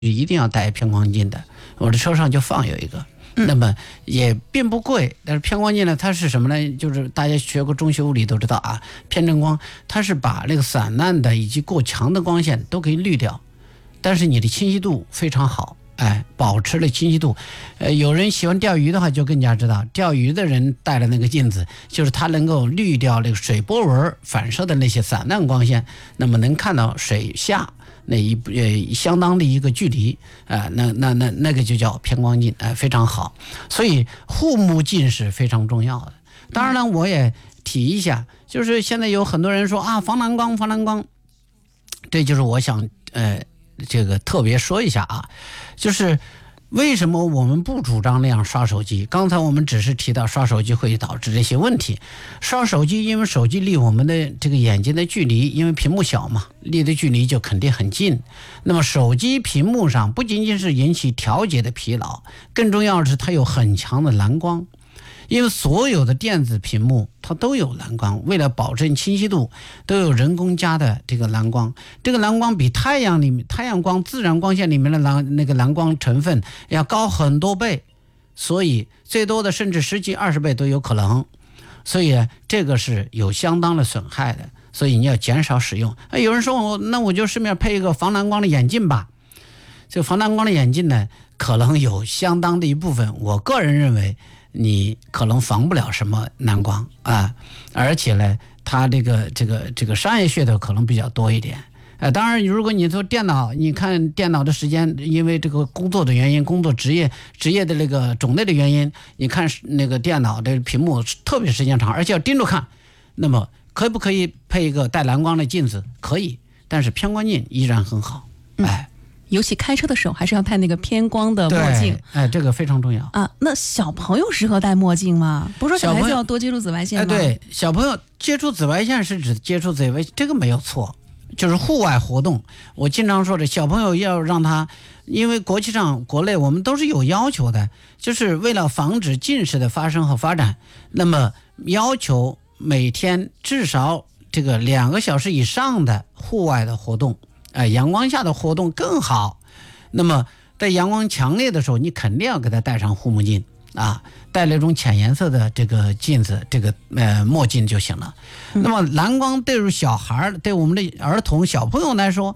一定要带偏光镜的，我的车上就放有一个。那么也并不贵，但是偏光镜呢，它是什么呢？就是大家学过中学物理都知道啊，偏振光它是把那个散乱的以及过强的光线都可以滤掉，但是你的清晰度非常好，保持了清晰度。有人喜欢钓鱼的话就更加知道，钓鱼的人带了那个镜子，就是它能够滤掉那个水波纹反射的那些散乱光线，那么能看到水下相当的一个距离那个就叫偏光镜，非常好。所以护目镜是非常重要的。当然了，我也提一下，就是现在有很多人说啊，防蓝光，这就是我想这个特别说一下啊，就是为什么我们不主张那样刷手机？刚才我们只是提到刷手机会导致这些问题。刷手机，因为手机离我们的这个眼睛的距离，因为屏幕小嘛，离的距离就肯定很近。那么手机屏幕上不仅仅是引起调节的疲劳，更重要的是它有很强的蓝光。因为所有的电子屏幕它都有蓝光，为了保证清晰度都有人工加的这个蓝光，这个蓝光比太阳光自然光线里面的那个蓝光成分要高很多倍，所以最多的甚至10几20倍都有可能，所以这个是有相当的损害的，所以你要减少使用。有人说那我就顺便配一个防蓝光的眼镜吧。这个防蓝光的眼镜呢，可能有相当的一部分，我个人认为你可能防不了什么蓝光啊，而且呢，它这个商业噱头可能比较多一点。当然，如果你做电脑，你看电脑的时间，因为这个工作的原因，工作职业的那个种类的原因，你看那个电脑的屏幕特别时间长，而且要盯着看，那么可不可以配一个带蓝光的镜子？可以，但是偏光镜依然很好。 尤其开车的时候还是要戴那个偏光的墨镜。 这个非常重要啊。那小朋友适合戴墨镜吗？不是说小孩子要多接触紫外线吗？ 对，小朋友接触紫外线是指接触紫外线，这个没有错，就是户外活动。我经常说的，小朋友要让他，因为国际上国内我们都是有要求的，就是为了防止近视的发生和发展，那么要求每天至少这个2个小时以上的户外的活动。阳光下的活动更好。那么在阳光强烈的时候，你肯定要给他戴上护目镜啊，戴那种浅颜色的这个镜子，这个墨镜就行了。那么蓝光对于小孩，对我们的儿童小朋友来说，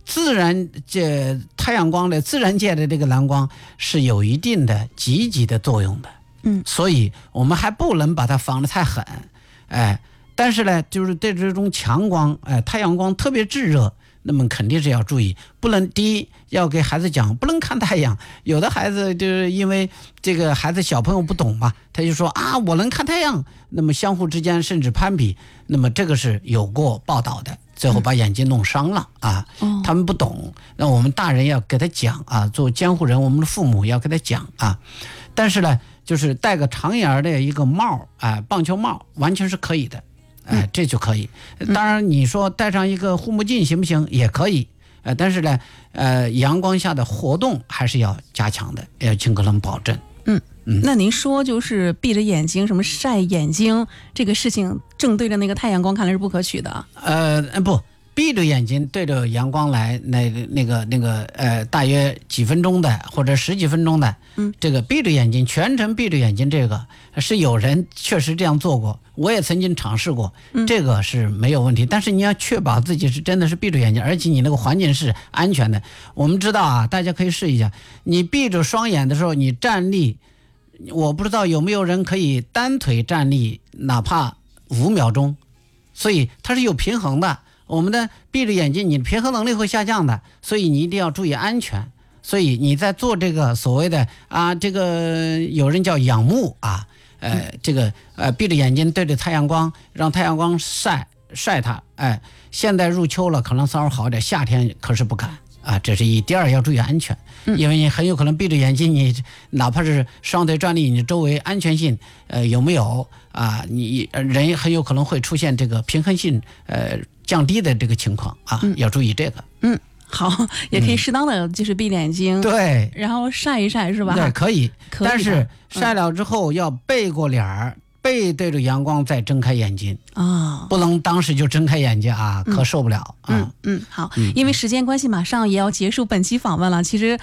太阳光的自然界的这个蓝光是有一定的积极的作用的。所以我们还不能把它防得太狠。但是呢，就是对这种强光，太阳光特别炙热，那么肯定是要注意，不能第一要给孩子讲不能看太阳。有的孩子就是因为这个孩子小朋友不懂嘛，他就说啊我能看太阳，那么相互之间甚至攀比，那么这个是有过报道的，最后把眼睛弄伤了啊。他们不懂，那我们大人要给他讲啊，做监护人我们的父母要给他讲啊。但是呢，就是戴个长檐的一个帽，棒球帽完全是可以的。这就可以。当然你说戴上一个护目镜行不行？也可以。但是呢，阳光下的活动还是要加强的，要尽可能保证。 那您说就是闭着眼睛什么晒眼睛这个事情，正对着那个太阳光看来是不可取的。 不，闭着眼睛对着阳光来，大约几分钟的或者10几分钟的，这个闭着眼睛全程闭着眼睛，这个是有人确实这样做过，我也曾经尝试过，这个是没有问题。但是你要确保自己是真的是闭着眼睛，而且你那个环境是安全的。我们知道啊，大家可以试一下，你闭着双眼的时候，你站立，我不知道有没有人可以单腿站立哪怕5秒钟，所以它是有平衡的。我们的闭着眼睛，你平衡能力会下降的，所以你一定要注意安全。所以你在做这个所谓的这个有人叫仰慕啊，闭着眼睛对着太阳光，让太阳光晒它。现在入秋了，可能稍微好点，夏天可是不敢啊。这是一。第二要注意安全，因为你很有可能闭着眼睛，你哪怕是双腿站立，你周围安全性有没有啊？你人很有可能会出现这个平衡性降低的这个情况啊，要注意这个。 好，也可以适当的就是闭眼睛， 对， 然后晒一晒是吧？ 对，可以。但是晒了之后要背过脸儿， 背对着阳光再睁开眼睛啊， 不能当时就睁开眼睛啊，可受不了啊。 好，因为时间关系，马上也要结束本期访问了。其实